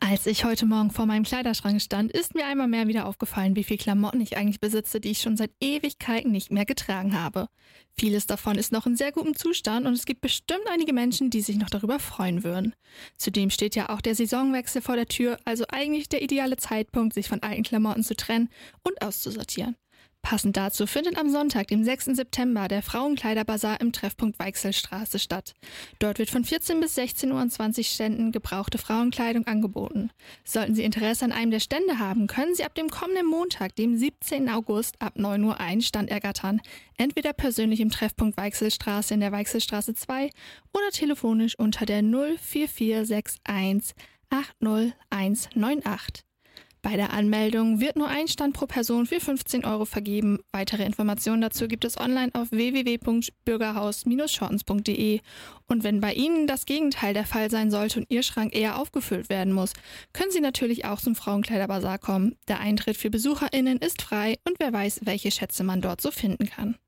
Als ich heute Morgen vor meinem Kleiderschrank stand, ist mir einmal mehr wieder aufgefallen, wie viel Klamotten ich eigentlich besitze, die ich schon seit Ewigkeiten nicht mehr getragen habe. Vieles davon ist noch in sehr gutem Zustand und es gibt bestimmt einige Menschen, die sich noch darüber freuen würden. Zudem steht ja auch der Saisonwechsel vor der Tür, also eigentlich der ideale Zeitpunkt, sich von alten Klamotten zu trennen und auszusortieren. Passend dazu findet am Sonntag, dem 6. September, der Frauenkleiderbazar im Treffpunkt Weichselstraße statt. Dort wird von 14 bis 16 Uhr an 20 Ständen gebrauchte Frauenkleidung angeboten. Sollten Sie Interesse an einem der Stände haben, können Sie ab dem kommenden Montag, dem 17. August, ab 9 Uhr einen Stand ergattern. Entweder persönlich im Treffpunkt Weichselstraße in der Weichselstraße 2 oder telefonisch unter der 04461 80198. Bei der Anmeldung wird nur ein Stand pro Person für 15 Euro vergeben. Weitere Informationen dazu gibt es online auf www.bürgerhaus-schortens.de. Und wenn bei Ihnen das Gegenteil der Fall sein sollte und Ihr Schrank eher aufgefüllt werden muss, können Sie natürlich auch zum Frauenkleiderbazar kommen. Der Eintritt für BesucherInnen ist frei und wer weiß, welche Schätze man dort so finden kann.